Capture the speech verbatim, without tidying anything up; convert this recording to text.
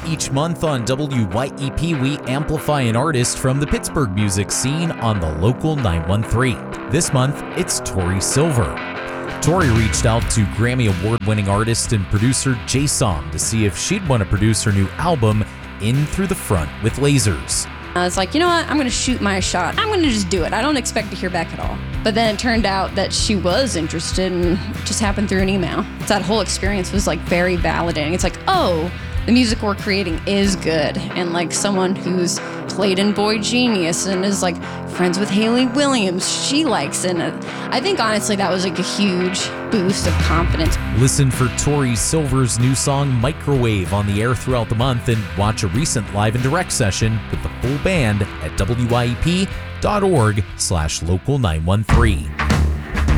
Each month on W Y E P, we amplify an artist from the Pittsburgh music scene on the local nine one three. This month, it's Tori Silver. Tori reached out to Grammy Award-winning artist and producer Jay Som to see if she'd want to produce her new album, In Through the Front with Lasers. I was like, you know what, I'm gonna shoot my shot. I'm gonna just do it. I don't expect to hear back at all. But then it turned out that she was interested, and it just happened through an email. That whole experience was like very validating. It's like, oh, the music we're creating is good. And like someone who's played in Boy Genius and is like friends with Hayley Williams, she likes it. And I think honestly that was like a huge boost of confidence. Listen for Tori Silver's new song Microwave on the air throughout the month, and watch a recent live and direct session with the full band at W Y E P dot org slash local nine one three.